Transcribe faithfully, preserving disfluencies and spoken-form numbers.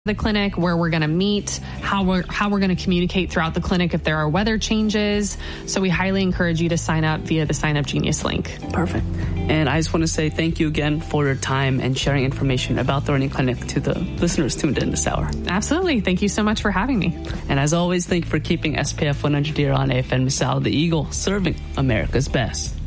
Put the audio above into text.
the clinic, where we're going to meet, how we're how we're going to communicate throughout the clinic if there are weather changes. So we highly encourage you to sign up via the Sign Up Genius link. Perfect. And I just want to say thank you again for your time and sharing information about the Learning Clinic to the listeners tuned in this hour. Absolutely. Thank you so much for having me. And as always, thank you for keeping S P F one hundred here on A F M Misal, the Eagle, serving America's best.